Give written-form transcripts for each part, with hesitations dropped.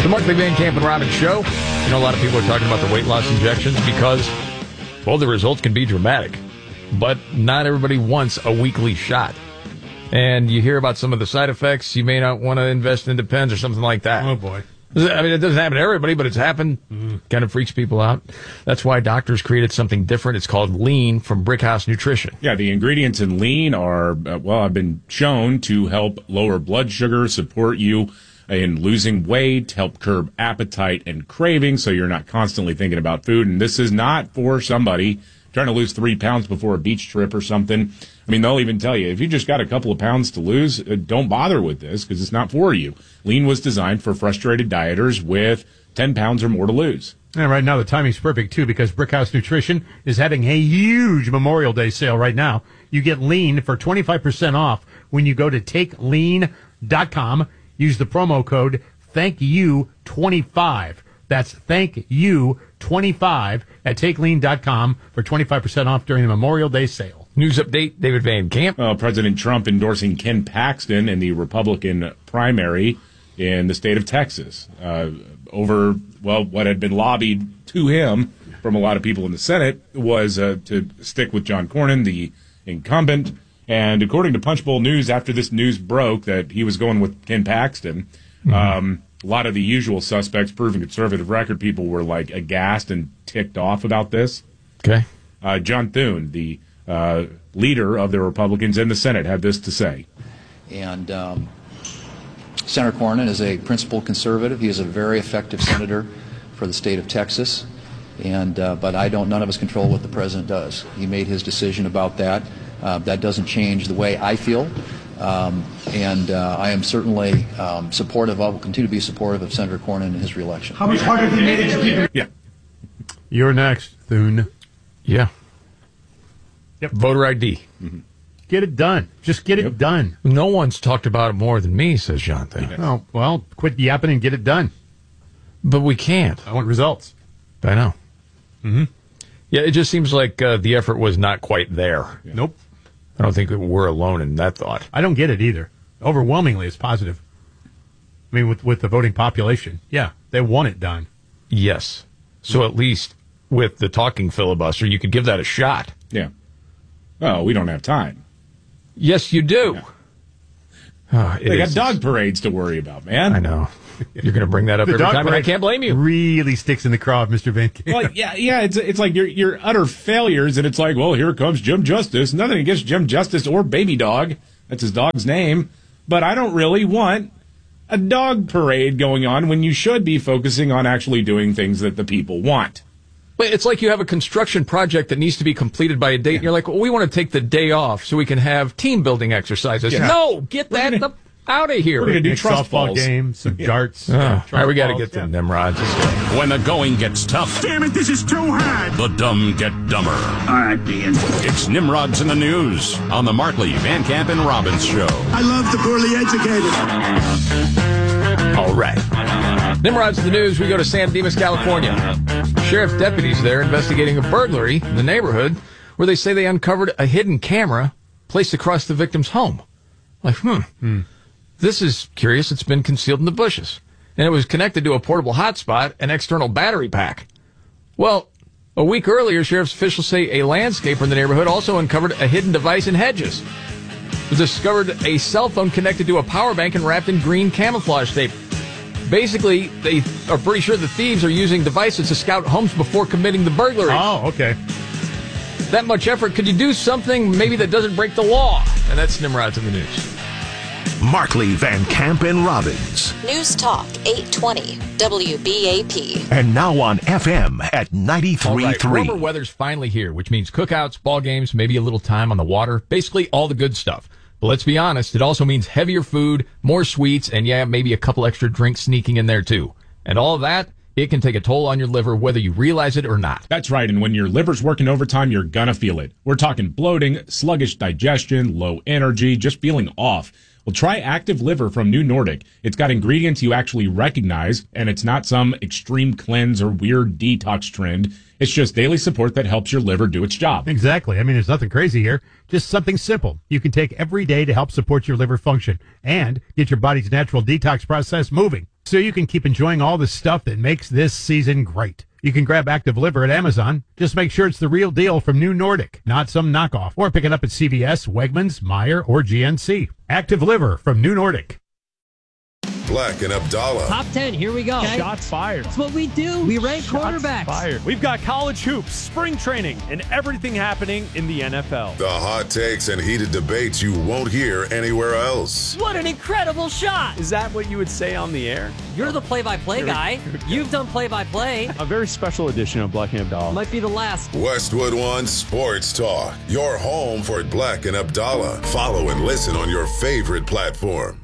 The Markley, Van Camp, and Robbins Show. You know, a lot of people are talking about the weight loss injections because, well, the results can be dramatic. But not everybody wants a weekly shot. And you hear about some of the side effects. You may not want to invest in Depends or something like that. Oh, boy. I mean, it doesn't happen to everybody, but it's happened. Kind of freaks people out. That's why doctors created something different. It's called Lean from Brickhouse Nutrition. Yeah, the ingredients in Lean are, have been shown to help lower blood sugar, support you in losing weight, help curb appetite and craving so you're not constantly thinking about food. And this is not for somebody trying to lose 3 pounds before a beach trip or something. I mean, they'll even tell you, if you just got a couple of pounds to lose, don't bother with this because it's not for you. Lean was designed for frustrated dieters with 10 pounds or more to lose. And right now, the timing's perfect, too, because Brickhouse Nutrition is having a huge Memorial Day sale right now. You get Lean for 25% off when you go to takelean.com. Use the promo code THANKYOU25. That's THANKYOU25 at takelean.com for 25% off during the Memorial Day sale. News update, David Van Camp. President Trump endorsing Ken Paxton in the Republican primary in the state of Texas over, what had been lobbied to him from a lot of people in the Senate was to stick with John Cornyn, the incumbent. And according to Punchbowl News, after this news broke that he was going with Ken Paxton, a lot of the usual suspects, proven conservative record people, were like aghast and ticked off about this. Okay. John Thune, the leader of the Republicans in the Senate, had this to say. And Senator Cornyn is a principled conservative. He is a very effective senator for the state of Texas. And but none of us control what the president does. He made his decision about that. That doesn't change the way I feel. And I am certainly supportive. I will continue to be supportive of Senator Cornyn and his reelection. How much harder have you made it to keep it? Yeah. You're next, Thune. Yeah. Yep. Voter ID. Get it done. Just get it done. No one's talked about it more than me, says John Thune. Yes. Oh, well, quit yapping and get it done. But we can't. I want results. I know. Yeah, it just seems like the effort was not quite there. Yeah. Nope. I don't think that we're alone in that thought. I don't get it either. Overwhelmingly, it's positive. I mean, with the voting population, yeah, they want it done. Yes. So at least with the talking filibuster, you could give that a shot. Yeah. Oh, we don't have time. Yes, you do. Oh, They got dog parades to worry about, man. I know. You're going to bring that up every time, and I can't blame you. Really sticks in the craw of Mr. Van Camp. Well, yeah. It's like you're utter failures, and it's like, well, here comes Jim Justice. Nothing against Jim Justice or Baby Dog. That's his dog's name. But I don't really want a dog parade going on when you should be focusing on actually doing things that the people want. But it's like you have a construction project that needs to be completed by a date, and you're like, well, we want to take the day off so we can have team building exercises. Yeah. No, get that out of here. We're going to do Next trust softball falls. game, some darts. All right, we got to get to Nimrod. When the going gets tough, Damn it, this is too hard. the dumb get dumber. All right, Ian. It's Nimrod's in the News on the Markley, Van Camp, and Robbins Show. I love the poorly educated. All right. Nimrod's in the News. We go to San Dimas, California. Sheriff deputies there investigating a burglary in the neighborhood where they say they uncovered a hidden camera placed across the victim's home. Like, This is curious. It's been concealed in the bushes. And it was connected to a portable hotspot and external battery pack. Well, a week earlier, sheriff's officials say a landscaper in the neighborhood also uncovered a hidden device in hedges. It discovered a cell phone connected to a power bank and wrapped in green camouflage tape. Basically, they are pretty sure the thieves are using devices to scout homes before committing the burglary. Oh, okay. That much effort. Could you do something maybe that doesn't break the law? And that's Nimrod's in the News. Markley, Van Camp, and Robbins. News Talk 820 WBAP. And now on FM at 93.3. All right, warmer weather's finally here, which means cookouts, ball games, maybe a little time on the water, basically all the good stuff. But let's be honest, it also means heavier food, more sweets, and yeah, maybe a couple extra drinks sneaking in there too. And all of that, it can take a toll on your liver whether you realize it or not. That's right, and when your liver's working overtime, you're gonna feel it. We're talking bloating, sluggish digestion, low energy, just feeling off. Well, try Active Liver from New Nordic. It's got ingredients you actually recognize, and it's not some extreme cleanse or weird detox trend. It's just daily support that helps your liver do its job. Exactly. I mean, there's nothing crazy here. Just something simple you can take every day to help support your liver function and get your body's natural detox process moving. so you can keep enjoying all the stuff that makes this season great. You can grab Active Liver at Amazon. Just make sure it's the real deal from New Nordic, not some knockoff. Or pick it up at CVS, Wegmans, Meijer, or GNC. Active Liver from New Nordic. Black and Abdallah. Top 10, here we go. Okay. Shots fired. That's what we do. We rank quarterbacks. Fired. We've got college hoops, spring training, and everything happening in the NFL. The hot takes and heated debates you won't hear anywhere else. What an incredible shot. Is that what you would say on the air? You're the play-by-play guy. You've done play-by-play. A very special edition of Black and Abdallah. Might be the last. Westwood One Sports Talk. Your home for Black and Abdallah. Follow and listen on your favorite platform.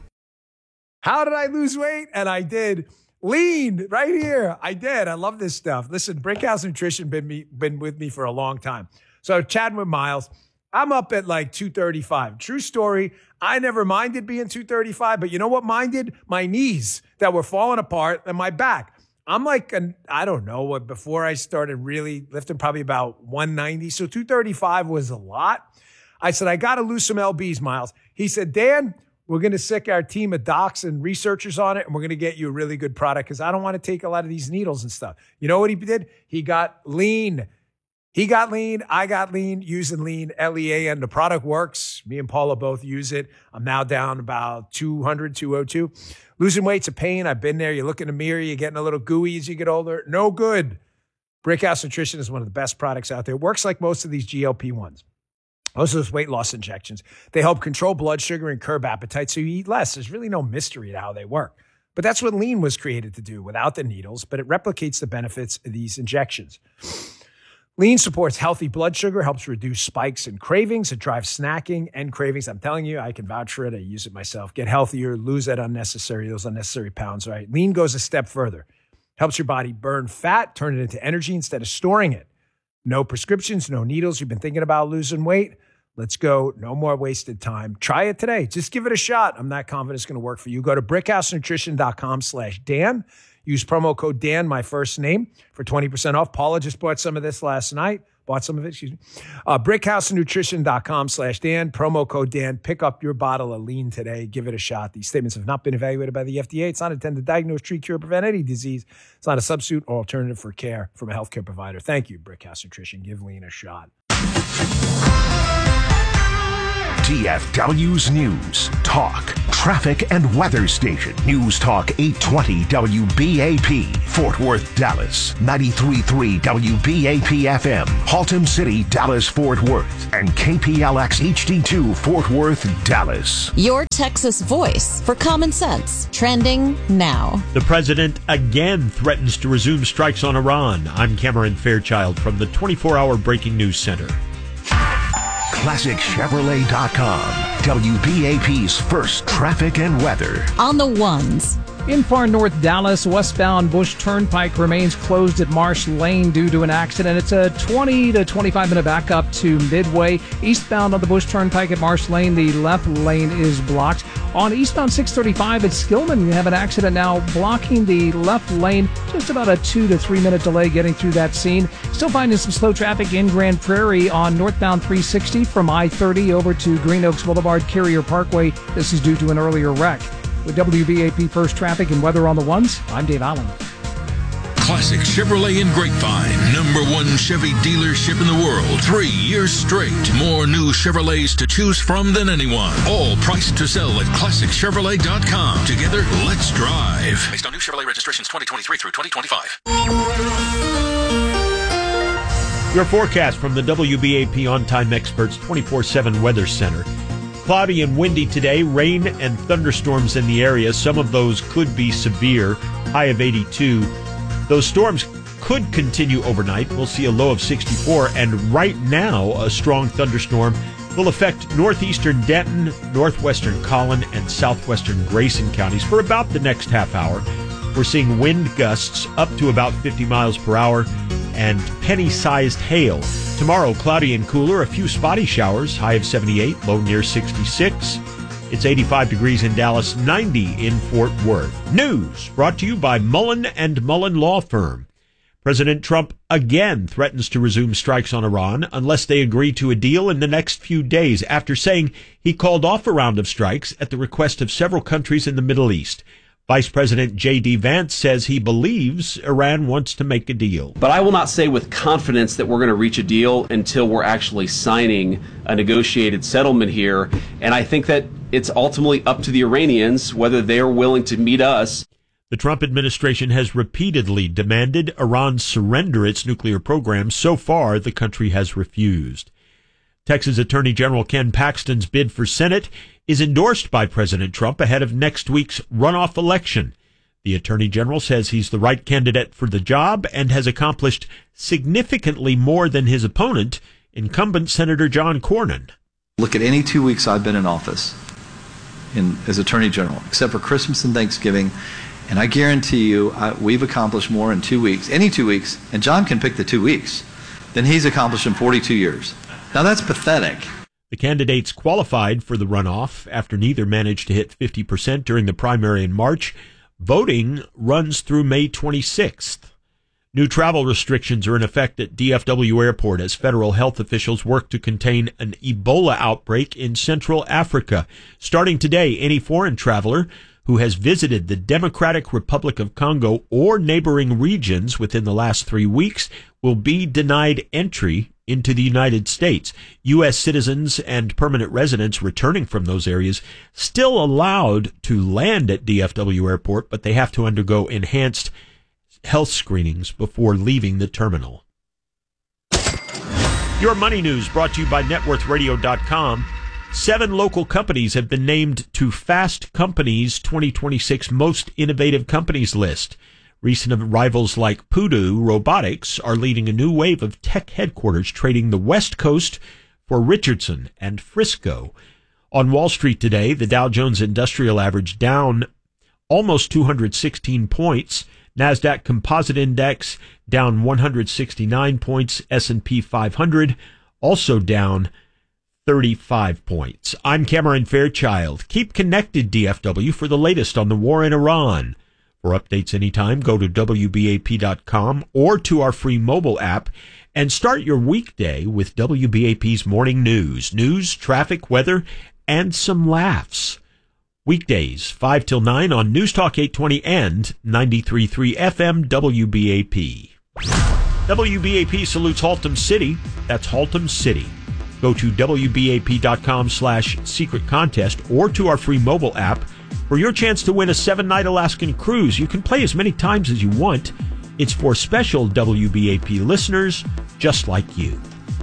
How did I lose weight? And I did. Lean right here. I did. I love this stuff. Listen, Brickhouse Nutrition been with me for a long time. So chatting with Miles, I'm up at like 235. True story. I never minded being 235, but you know what minded? My knees that were falling apart and my back. I'm like, I don't know what, before I started really lifting, probably about 190. So 235 was a lot. I said, I got to lose some LBs, Miles. He said, Dan, we're going to sick our team of docs and researchers on it, and we're going to get you a really good product because I don't want to take a lot of these needles and stuff. You know what he did? He got lean. He got lean. I got lean using lean, L-E-A-N. The product works. Me and Paula both use it. I'm now down about 200, 202. Losing weight's a pain. I've been there. You look in the mirror. You're getting a little gooey as you get older. No good. Brickhouse Nutrition is one of the best products out there. It works like most of these GLP-1s. Most of those weight loss injections, they help control blood sugar and curb appetite so you eat less. There's really no mystery to how they work. But that's what lean was created to do without the needles, but it replicates the benefits of these injections. Lean supports healthy blood sugar, helps reduce spikes and cravings. It drives snacking and cravings. I'm telling you, I can vouch for it. I use it myself. Get healthier, lose those unnecessary pounds, right? Lean goes a step further. Helps your body burn fat, turn it into energy instead of storing it. No prescriptions, no needles. You've been thinking about losing weight? Let's go. No more wasted time. Try it today. Just give it a shot. I'm not confident it's going to work for you. Go to brickhousenutrition.com/Dan. Use promo code Dan, my first name, for 20% off. Paula just bought some of this last night. Brickhousenutrition.com/Dan. Promo code Dan. Pick up your bottle of lean today. Give it a shot. These statements have not been evaluated by the FDA. It's not intended to diagnose, treat, cure, prevent any disease. It's not a substitute or alternative for care from a healthcare provider. Thank you, Brickhouse Nutrition. Give lean a shot. TFW's News, Talk, Traffic and Weather Station. News Talk 820 WBAP, Fort Worth, Dallas. 93.3 WBAP FM, Haltom City, Dallas, Fort Worth. And KPLX HD2, Fort Worth, Dallas. Your Texas voice for common sense. Trending now. The president again threatens to resume strikes on Iran. I'm Cameron Fairchild from the 24-hour Breaking News Center. ClassicChevrolet.com, WBAP's first traffic and weather. On the ones. In far north Dallas, westbound Bush Turnpike remains closed at Marsh Lane due to an accident. It's a 20 to 25-minute backup to Midway. Eastbound on the Bush Turnpike at Marsh Lane, the left lane is blocked. On eastbound 635 at Skillman, we have an accident now blocking the left lane. Just about a 2 to 3 minute delay getting through that scene. Still finding some slow traffic in Grand Prairie on northbound 360 from I-30 over to Green Oaks Boulevard, Carrier Parkway. This is due to an earlier wreck. With WBAP First Traffic and Weather on the Ones, I'm Dave Allen. Classic Chevrolet in Grapevine, #1 Chevy dealership in the world, 3 years straight. More new Chevrolets to choose from than anyone. All priced to sell at ClassicChevrolet.com. Together, let's drive. Based on new Chevrolet registrations 2023 through 2025. Your forecast from the WBAP On-Time Experts 24/7 Weather Center. Cloudy and windy today, rain and thunderstorms in the area. Some of those could be severe, high of 82. Those storms could continue overnight. We'll see a low of 64, and right now a strong thunderstorm will affect northeastern Denton, northwestern Collin, and southwestern Grayson counties for about the next half hour. We're seeing wind gusts up to about 50 miles per hour and penny-sized hail. Tomorrow, cloudy and cooler, a few spotty showers, high of 78, low near 66. It's 85 degrees in Dallas, 90 in Fort Worth. News brought to you by Mullen & Mullen Law Firm. President Trump again threatens to resume strikes on Iran unless they agree to a deal in the next few days, after saying he called off a round of strikes at the request of several countries in the Middle East. Vice President J.D. Vance says he believes Iran wants to make a deal. But I will not say with confidence that we're going to reach a deal until we're actually signing a negotiated settlement here. And I think that it's ultimately up to the Iranians whether they're willing to meet us. The Trump administration has repeatedly demanded Iran surrender its nuclear program. So far, the country has refused. Texas Attorney General Ken Paxton's bid for Senate is endorsed by President Trump ahead of next week's runoff election. The Attorney General says he's the right candidate for the job and has accomplished significantly more than his opponent, incumbent Senator John Cornyn. Look at any 2 weeks I've been in office as Attorney General, except for Christmas and Thanksgiving, and I guarantee you we've accomplished more in 2 weeks, any 2 weeks, and John can pick the 2 weeks, than he's accomplished in 42 years. Now that's pathetic. The candidates qualified for the runoff after neither managed to hit 50% during the primary in March. Voting runs through May 26th. New travel restrictions are in effect at DFW Airport as federal health officials work to contain an Ebola outbreak in Central Africa. Starting today, any foreign traveler who has visited the Democratic Republic of Congo or neighboring regions within the last 3 weeks will be denied entry into the United States. U.S. citizens and permanent residents returning from those areas still allowed to land at DFW Airport, but they have to undergo enhanced health screenings before leaving the terminal. Your money news brought to you by NetWorthRadio.com. 7 local companies have been named to Fast Company's 2026 Most Innovative Companies list. Recent rivals like Pudu Robotics are leading a new wave of tech headquarters trading the West Coast for Richardson and Frisco. On Wall Street today, the Dow Jones Industrial Average down almost 216 points. NASDAQ Composite Index down 169 points. S&P 500 also down 35 points. I'm Cameron Fairchild. Keep connected, DFW, for the latest on the war in Iran. For updates anytime, go to WBAP.com or to our free mobile app and start your weekday with WBAP's morning news. News, traffic, weather, and some laughs. Weekdays, 5 till 9 on News Talk 820 and 93.3 FM WBAP. WBAP salutes Haltom City. That's Haltom City. Go to WBAP.com/secret contest or to our free mobile app for your chance to win a 7-night Alaskan cruise. You can play as many times as you want. It's for special WBAP listeners just like you.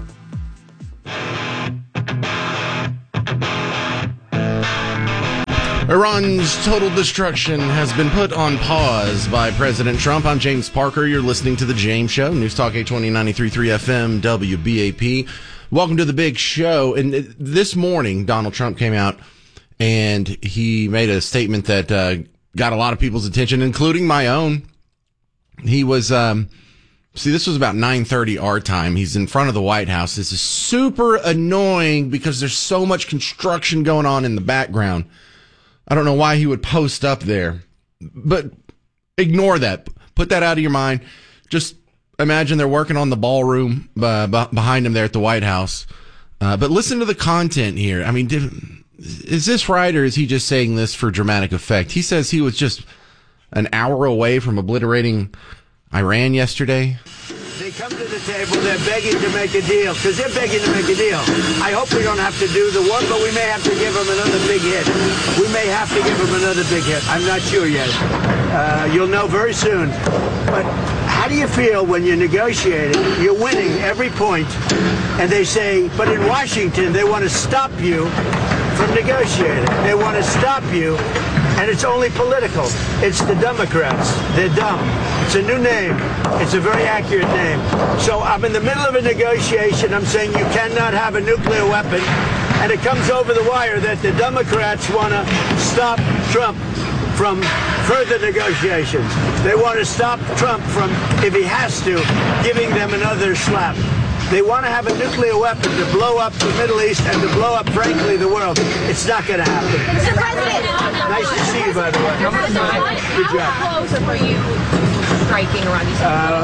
Iran's total destruction has been put on pause by President Trump. I'm James Parker. You're listening to The James Show, News Talk 820, 93.3 FM, WBAP. Welcome to the big show. And this morning, Donald Trump came out and he made a statement that got a lot of people's attention, including my own. He was, this was about 9:30 our time. He's in front of the White House. This is super annoying because there's so much construction going on in the background. I don't know why he would post up there, but ignore that. Put that out of your mind. Just imagine they're working on the ballroom behind him there at the White House. But listen to the content here. I mean, is this right, or is he just saying this for dramatic effect? He says he was just an hour away from obliterating Iran yesterday. They come to the table, they're begging to make a deal, because they're begging to make a deal. I hope we don't have to do the one, but we may have to give them another big hit. We may have to give them another big hit. I'm not sure yet. You'll know very soon. But how do you feel when you're negotiating, you're winning every point, and they say, but in Washington, they want to stop you from negotiating. They want to stop you, and it's only political. It's the Democrats. They're dumb. It's a new name. It's a very accurate name. So I'm in the middle of a negotiation. I'm saying you cannot have a nuclear weapon, and it comes over the wire that the Democrats want to stop Trump from further negotiations. They want to stop Trump from, if he has to, giving them another slap. They want to have a nuclear weapon to blow up the Middle East and to blow up, frankly, the world. It's not going to happen. Mr. President, nice to see you, by the way. Good job. How close were you striking around these?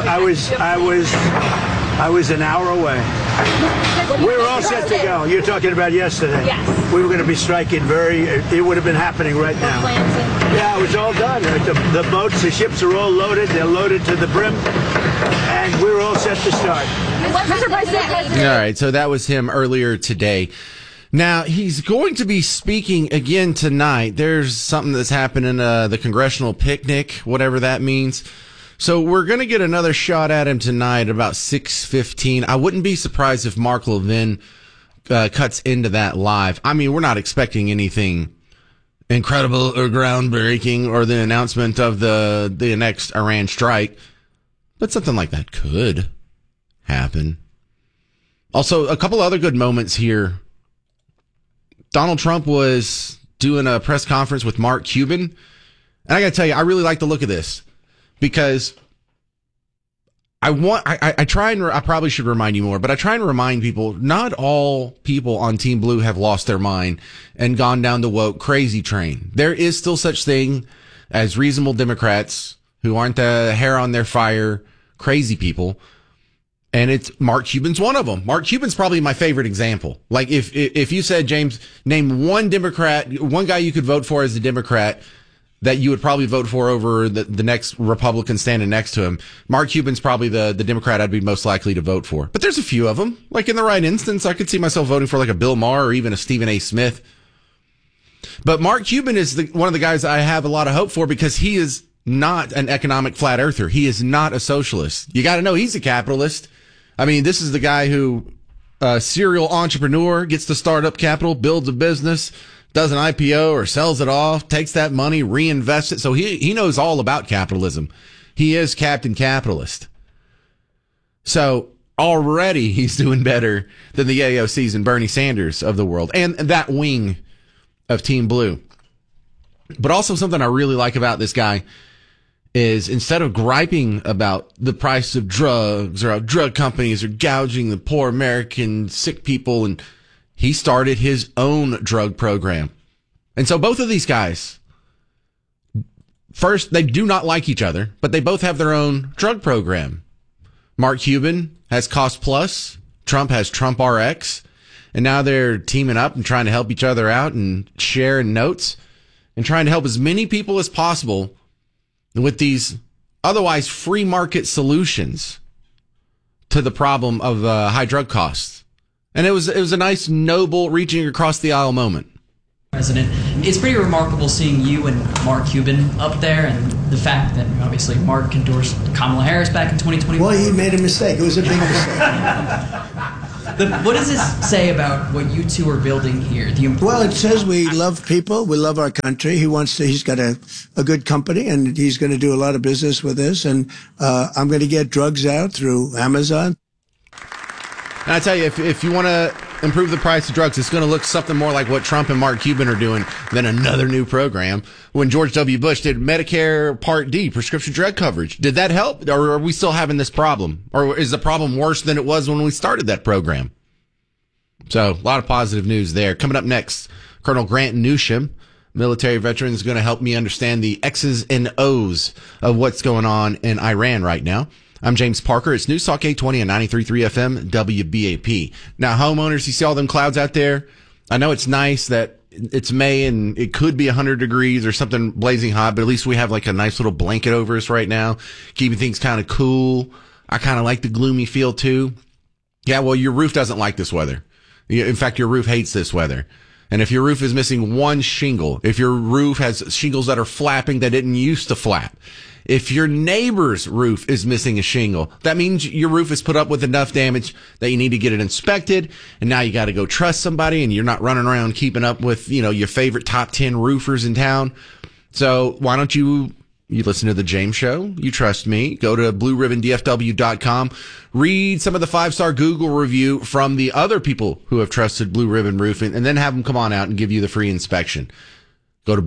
I was an hour away. We were all set to go. You're talking about yesterday. Yes. We were going to be striking it would have been happening right now. Yeah, Yeah, it was all done. The boats, the ships are all loaded. They're loaded to the brim, and we're all set to start. Mr. President, All right, so that was him earlier today. Now, he's going to be speaking again tonight. There's something that's happening, the congressional picnic, whatever that means. So we're going to get another shot at him tonight at about 6:15. I wouldn't be surprised if Mark Levin cuts into that live. I mean, we're not expecting anything incredible or groundbreaking or the announcement of the next Iran strike, but something like that could happen. Also, a couple other good moments here. Donald Trump was doing a press conference with Mark Cuban, and I got to tell you, I really like the look of this because I probably should remind you more, but I try and remind people, not all people on Team Blue have lost their mind and gone down the woke crazy train. There is still such thing as reasonable Democrats who aren't the hair on their fire crazy people. And it's Mark Cuban's one of them. Mark Cuban's probably my favorite example. Like if you said, James, name one Democrat, one guy you could vote for as a Democrat that you would probably vote for over the next Republican standing next to him, Mark Cuban's probably the Democrat I'd be most likely to vote for. But there's a few of them. Like in the right instance, I could see myself voting for like a Bill Maher or even a Stephen A. Smith. But Mark Cuban is one of the guys I have a lot of hope for because he is not an economic flat earther. He is not a socialist. You got to know he's a capitalist. I mean, this is the guy who, serial entrepreneur, gets to start up capital, builds a business, does an IPO or sells it off, takes that money, reinvests it. So he knows all about capitalism. He is Captain Capitalist. So already he's doing better than the AOCs and Bernie Sanders of the world and that wing of Team Blue. But also something I really like about this guy is instead of griping about the price of drugs or how drug companies are gouging the poor American sick people, and he started his own drug program. And so both of these guys, first, they do not like each other, but they both have their own drug program. Mark Cuban has Cost Plus, Trump has Trump RX, and now they're teaming up and trying to help each other out and sharing notes and trying to help as many people as possible with these otherwise free market solutions to the problem of high drug costs. And it was a nice, noble, reaching across the aisle moment. President, it's pretty remarkable seeing you and Mark Cuban up there, and the fact that obviously Mark endorsed Kamala Harris back in 2021. Well, he made a mistake. It was a big mistake. What does this say about what you two are building here? Well, it says we love people. We love our country. He's got a good company, and he's going to do a lot of business with this. And I'm going to get drugs out through Amazon. And I tell you, if you want to improve the price of drugs, it's going to look something more like what Trump and Mark Cuban are doing than another new program. When George W. Bush did Medicare Part D, prescription drug coverage, did that help? Or are we still having this problem? Or is the problem worse than it was when we started that program? So a lot of positive news there. Coming up next, Colonel Grant Newsham, military veteran, is going to help me understand the X's and O's of what's going on in Iran right now. I'm James Parker. It's News Talk 820 and 93.3 FM WBAP. Now, homeowners, you see all them clouds out there? I know it's nice that it's May and it could be 100 degrees or something blazing hot, but at least we have like a nice little blanket over us right now, keeping things kind of cool. I kind of like the gloomy feel too. Yeah, well, your roof doesn't like this weather. In fact, your roof hates this weather. And if your roof is missing one shingle, if your roof has shingles that are flapping that didn't used to flap, if your neighbor's roof is missing a shingle, that means your roof is put up with enough damage that you need to get it inspected. And now you got to go trust somebody, and you're not running around keeping up with, your favorite top 10 roofers in town. So why don't you listen to the James Show? You trust me. Go to BlueRibbonDFW.com. Read some of the 5-star Google review from the other people who have trusted Blue Ribbon Roofing, and then have them come on out and give you the free inspection. Go to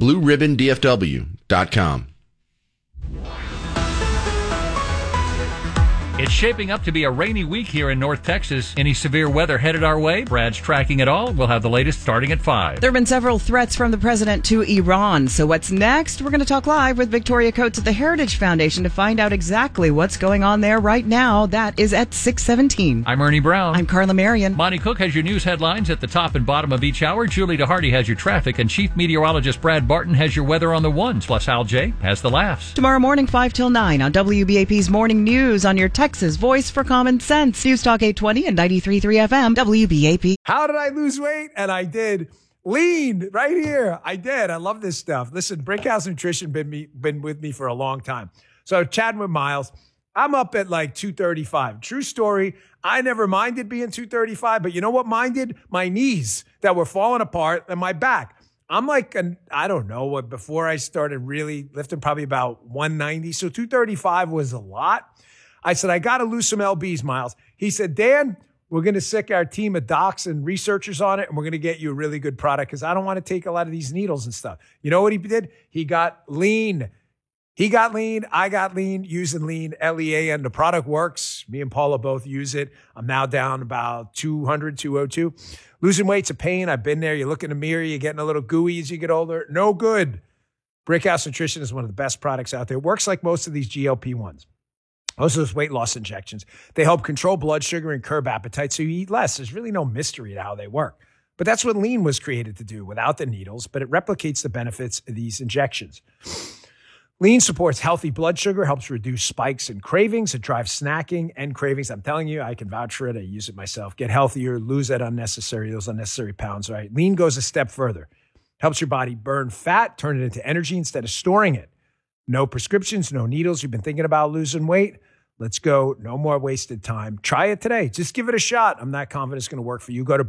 BlueRibbonDFW.com. It's shaping up to be a rainy week here in North Texas. Any severe weather headed our way? Brad's tracking it all. We'll have the latest starting at 5. There have been several threats from the president to Iran. So what's next? We're going to talk live with Victoria Coates at the Heritage Foundation to find out exactly what's going on there right now. That is at 6:17. I'm Ernie Brown. I'm Carla Marion. Monty Cook has your news headlines at the top and bottom of each hour. Julie DeHardy has your traffic, and Chief Meteorologist Brad Barton has your weather on the ones. Plus Al J has the laughs. Tomorrow morning, 5 till 9 on WBAP's Morning News on your Texas voice for common sense. News Talk 820 and 93.3 FM, WBAP. How did I lose weight? And I did. Lean right here. I did. I love this stuff. Listen, Brickhouse Nutrition been with me for a long time. So chatting with Miles, I'm up at like 235. True story. I never minded being 235, but you know what minded? My knees that were falling apart and my back. I'm like, I don't know what, before I started really lifting, probably about 190. So 235 was a lot. I said, I got to lose some LBs, Miles. He said, Dan, we're going to sick our team of docs and researchers on it, and we're going to get you a really good product because I don't want to take a lot of these needles and stuff. You know what he did? He got lean. He got lean. I got lean using lean, LEAN. The product works. Me and Paula both use it. I'm now down about 200, 202. Losing weight's a pain. I've been there. You look in the mirror, you're getting a little gooey as you get older. No good. Brickhouse Nutrition is one of the best products out there. It works like most of these GLP-1s. Most of those weight loss injections. They help control blood sugar and curb appetite so you eat less. There's really no mystery to how they work. But that's what lean was created to do without the needles, but it replicates the benefits of these injections. Lean supports healthy blood sugar, helps reduce spikes and cravings. It drives snacking and cravings. I'm telling you, I can vouch for it. I use it myself. Get healthier, lose those unnecessary pounds, right? Lean goes a step further. Helps your body burn fat, turn it into energy instead of storing it. No prescriptions, no needles. You've been thinking about losing weight? Let's go. No more wasted time. Try it today. Just give it a shot. I'm not confident it's going to work for you. Go to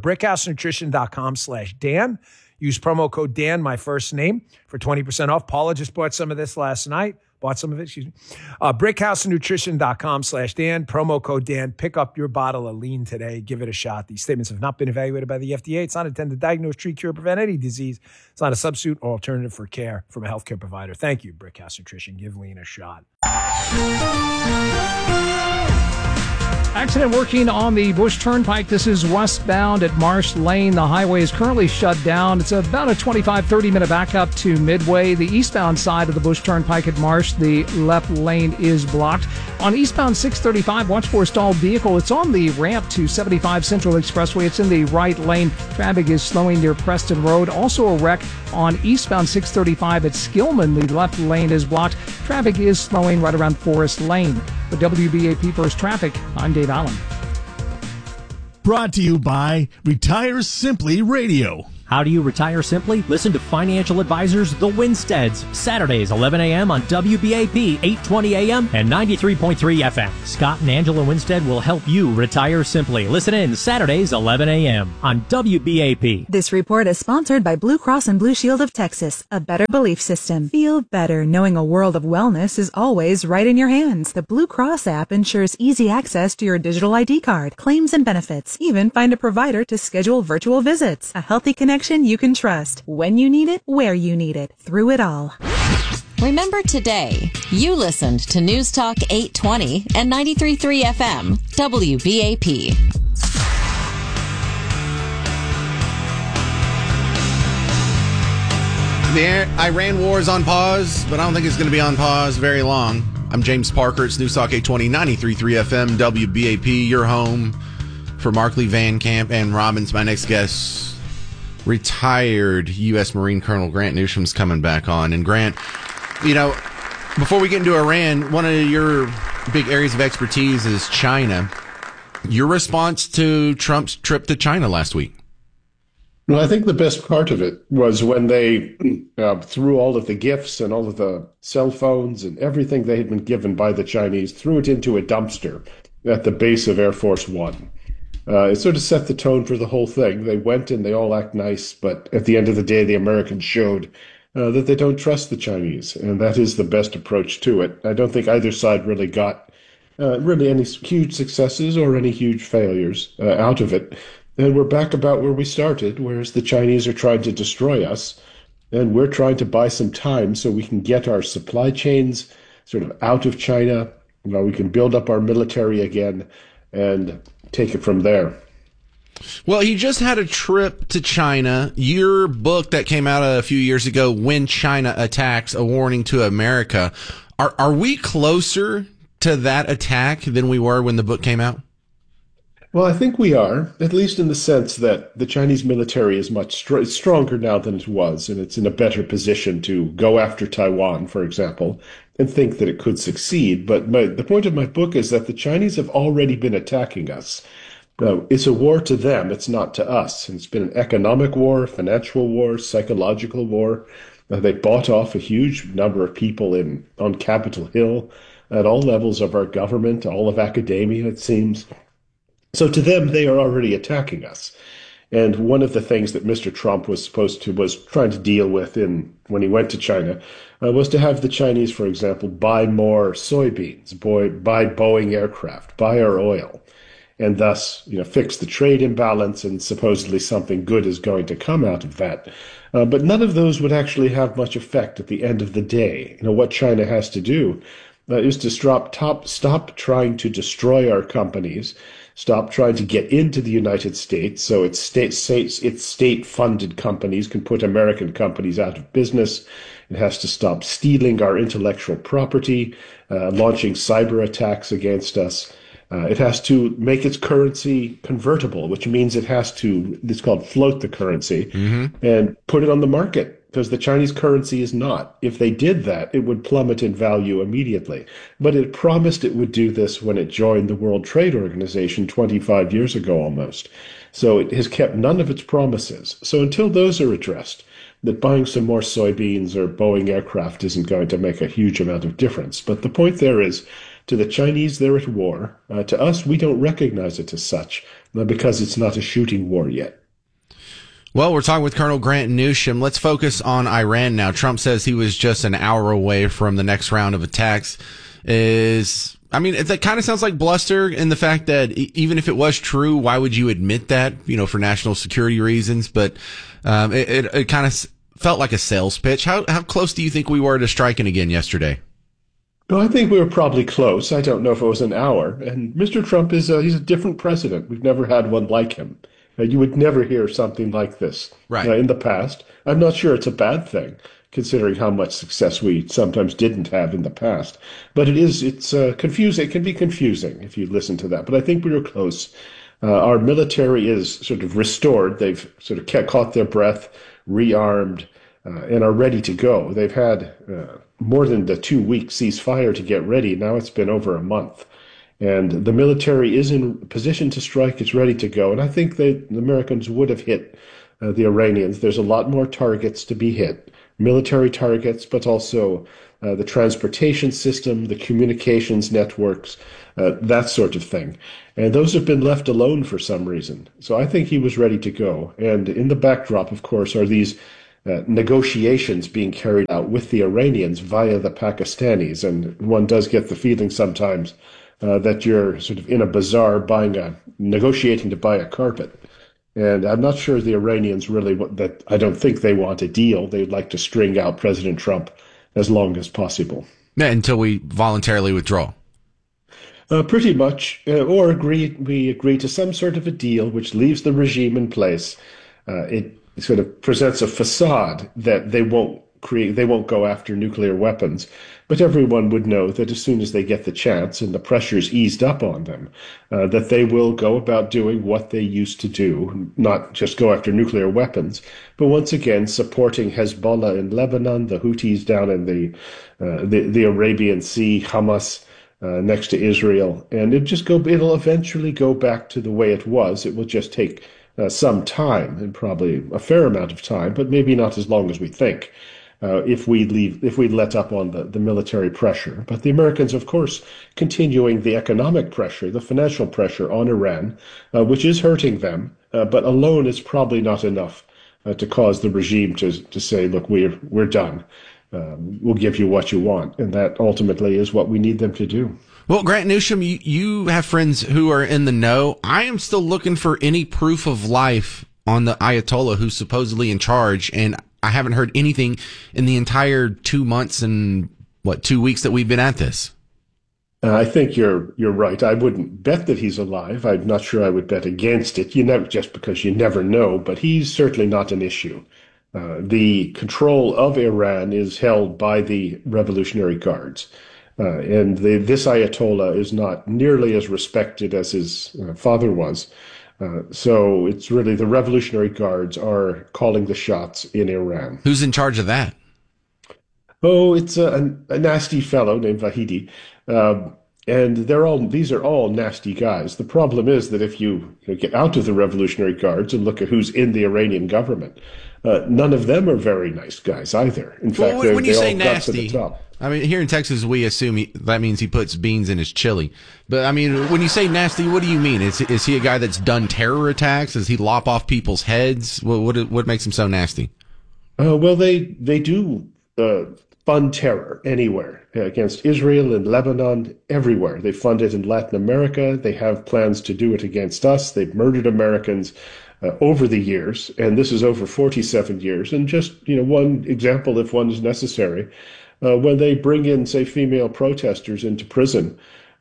brickhousenutrition.com/Dan. Use promo code Dan, my first name, for 20% off. Paula just bought some of this last night. Brickhousenutrition.com/Dan. Promo code Dan. Pick up your bottle of lean today. Give it a shot. These statements have not been evaluated by the FDA. It's not intended to diagnose, treat, cure, prevent any disease. It's not a substitute or alternative for care from a healthcare provider. Thank you, Brickhouse Nutrition. Give lean a shot. Accident working on the Bush Turnpike. This is westbound at Marsh Lane. The highway is currently shut down. It's about a 25-30 minute backup to Midway. The eastbound side of the Bush Turnpike at Marsh, the left lane is blocked. On eastbound 635, watch for a stalled vehicle. It's on the ramp to 75 Central Expressway. It's in the right lane. Traffic is slowing near Preston Road. Also a wreck on eastbound 635 at Skillman. The left lane is blocked. Traffic is slowing right around Forest Lane. For WBAP First Traffic, I'm Dave Allen. Brought to you by Retire Simply Radio. How do you retire simply? Listen to financial advisors The Winsteads, Saturdays 11 a.m. on WBAP 820 a.m. and 93.3 FM. Scott and Angela Winstead will help you retire simply. Listen in Saturdays 11 a.m. on WBAP. This report is sponsored by Blue Cross and Blue Shield of Texas, a better belief system. Feel better knowing a world of wellness is always right in your hands. The Blue Cross app ensures easy access to your digital ID card, claims and benefits. Even find a provider to schedule virtual visits. A healthy connection you can trust. When you need it, where you need it. Through it all. Remember today, you listened to News Talk 820 and 93.3 FM, WBAP. The Iran war is on pause, but I don't think it's going to be on pause very long. I'm James Parker. It's News Talk 820, 93.3 FM, WBAP, your home for Markley, Van Camp, and Robbins. My next guest, retired U.S. Marine Colonel Grant Newsom's coming back on. And Grant, you know, before we get into Iran, one of your big areas of expertise is China. Your response to Trump's trip to China last week? Well, I think the best part of it was when they threw all of the gifts and all of the cell phones and everything they had been given by the Chinese, threw it into a dumpster at the base of Air Force One. It sort of set the tone for the whole thing. They went and they all act nice, but at the end of the day, the Americans showed that they don't trust the Chinese, and that is the best approach to it. I don't think either side really got really any huge successes or any huge failures out of it. And we're back about where we started, whereas the Chinese are trying to destroy us, and we're trying to buy some time so we can get our supply chains sort of out of China, we can build up our military again and take it from there. Well, he just had a trip to China. Your book that came out a few years ago, When China Attacks, A Warning to America. Are we closer to that attack than we were when the book came out? Well, I think we are, at least in the sense that the Chinese military is much stronger now than it was, and it's in a better position to go after Taiwan, for example, and think that it could succeed. But the point of my book is that the Chinese have already been attacking us. It's a war to them, it's not to us. And it's been an economic war, financial war, psychological war. They bought off a huge number of people on Capitol Hill, at all levels of our government, all of academia, it seems. So to them, they are already attacking us. And one of the things that Mr. Trump was trying to deal with when he went to China was to have the Chinese, for example, buy more soybeans, buy Boeing aircraft, buy our oil, and thus, fix the trade imbalance, and supposedly something good is going to come out of that. But none of those would actually have much effect at the end of the day. What China has to do is to stop trying to destroy our companies, stop trying to get into the United States so its state-funded companies can put American companies out of business. It has to stop stealing our intellectual property, launching cyber attacks against us. It has to make its currency convertible, which means it's called float the currency, and put it on the market, because the Chinese currency is not. If they did that, it would plummet in value immediately. But it promised it would do this when it joined the World Trade Organization 25 years ago almost. So it has kept none of its promises. So until those are addressed, that buying some more soybeans or Boeing aircraft isn't going to make a huge amount of difference. But the point there is, to the Chinese, they're at war. To us, we don't recognize it as such, because it's not a shooting war yet. Well, we're talking with Colonel Grant Newsham. Let's focus on Iran now. Trump says he was just an hour away from the next round of attacks. That kind of sounds like bluster in the fact that even if it was true, why would you admit that, for national security reasons? But it kind of felt like a sales pitch. How close do you think we were to striking again yesterday? Well, I think we were probably close. I don't know if it was an hour. And Mr. Trump he's a different president. We've never had one like him. You would never hear something like this in the past. I'm not sure it's a bad thing, considering how much success we sometimes didn't have in the past. But it's confusing. It can be confusing if you listen to that. But I think we were close. Our military is sort of restored. They've sort of caught their breath, rearmed, and are ready to go. They've had more than the 2-week ceasefire to get ready. Now it's been over a month. And the military is in position to strike. It's ready to go. And I think the Americans would have hit the Iranians. There's a lot more targets to be hit, military targets, but also the transportation system, the communications networks, that sort of thing. And those have been left alone for some reason. So I think he was ready to go. And in the backdrop, of course, are these negotiations being carried out with the Iranians via the Pakistanis. And one does get the feeling sometimes that you're sort of in a bazaar negotiating to buy a carpet. And I'm not sure the Iranians really I don't think they want a deal. They'd like to string out President Trump as long as possible. Yeah, until we voluntarily withdraw. Pretty much. Or we agree to some sort of a deal which leaves the regime in place. It sort of presents a facade that they won't go after nuclear weapons. But everyone would know that as soon as they get the chance and the pressure's eased up on them, that they will go about doing what they used to do, not just go after nuclear weapons, but once again supporting Hezbollah in Lebanon, the Houthis down in the Arabian Sea, Hamas next to Israel, and it'll eventually go back to the way it was. It will just take some time, and probably a fair amount of time, but maybe not as long as we think. If we let up on the military pressure. But the Americans, of course, continuing the economic pressure, the financial pressure on Iran, which is hurting them, but alone is probably not enough to cause the regime to say, look, we're done. We'll give you what you want. And that ultimately is what we need them to do. Well, Grant Newsham, you have friends who are in the know. I am still looking for any proof of life on the Ayatollah who's supposedly in charge, and I haven't heard anything in the entire 2 months and 2 weeks that we've been at this. I think you're right. I wouldn't bet that he's alive. I'm not sure I would bet against it. Just because you never know, but he's certainly not an issue. The control of Iran is held by the Revolutionary Guards. And this Ayatollah is not nearly as respected as his father was. So it's really the Revolutionary Guards are calling the shots in Iran. Who's in charge of that? Oh, it's a nasty fellow named Vahidi. And these are all nasty guys. The problem is that if you get out of the Revolutionary Guards and look at who's in the Iranian government, none of them are very nice guys either. In fact, when you say all guts at the nasty, top. I mean, here in Texas, we assume that means he puts beans in his chili. But I mean, when you say nasty, what do you mean? Is he a guy that's done terror attacks? Does he lop off people's heads? What makes him so nasty? Well, they do fund terror anywhere against Israel and Lebanon, everywhere. They fund it in Latin America. They have plans to do it against us. They've murdered Americans over the years, and this is over 47 years. And just one example, if one is necessary, when they bring in, say, female protesters into prison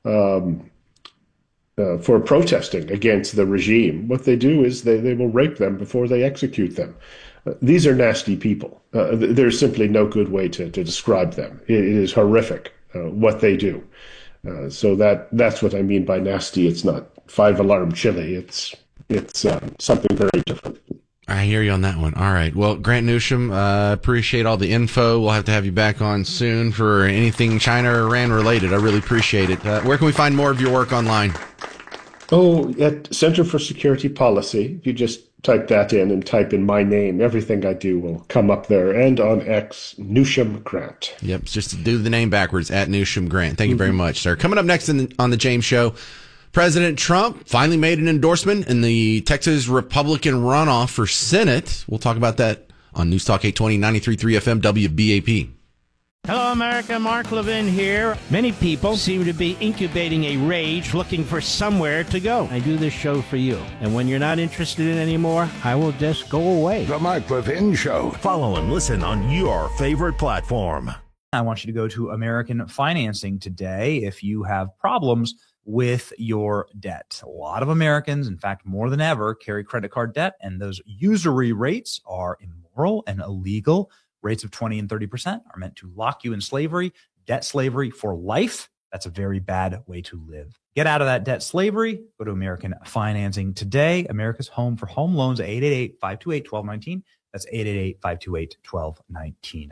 for protesting against the regime, what they do is they will rape them before they execute them. These are nasty people. There's simply no good way to describe them. It is horrific what they do. So that's what I mean by nasty. It's not 5-alarm chili. It's something very different. I hear you on that one. All right. Well, Grant Newsham, appreciate all the info. We'll have you back on soon for anything China or Iran related. I really appreciate it. Where can we find more of your work online? Oh, at Center for Security Policy. If you just type that in and type in my name, everything I do will come up there. And on X, Newsham Grant. Yep, just do the name backwards, at Newsham Grant. Thank you very much, sir. Coming up next on the James Show, President Trump finally made an endorsement in the Texas Republican runoff for Senate. We'll talk about that on News Talk 820, 93.3 FM, WBAP. Hello, America. Mark Levin here. Many people seem to be incubating a rage looking for somewhere to go. I do this show for you. And when you're not interested in it anymore, I will just go away. The Mark Levin Show. Follow and listen on your favorite platform. I want you to go to American Financing today if you have problems with your debt. A lot of Americans, in fact, more than ever, carry credit card debt, and those usury rates are immoral and illegal. Rates of 20 and 30% are meant to lock you in slavery, debt slavery for life. That's a very bad way to live. Get out of that debt slavery. Go to American Financing today. America's home for home loans, 888-528-1219. That's 888-528-1219.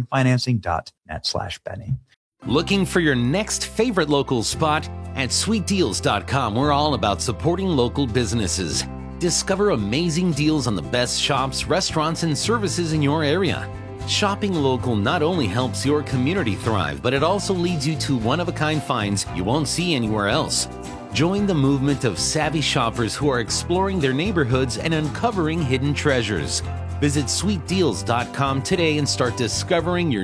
AmericanFinancing.net/Benny. Looking for your next favorite local spot? At SweetDeals.com, we're all about supporting local businesses. Discover amazing deals on the best shops, restaurants, and services in your area. Shopping local not only helps your community thrive, but it also leads you to one-of-a-kind finds you won't see anywhere else. Join the movement of savvy shoppers who are exploring their neighborhoods and uncovering hidden treasures. Visit SweetDeals.com today and start discovering your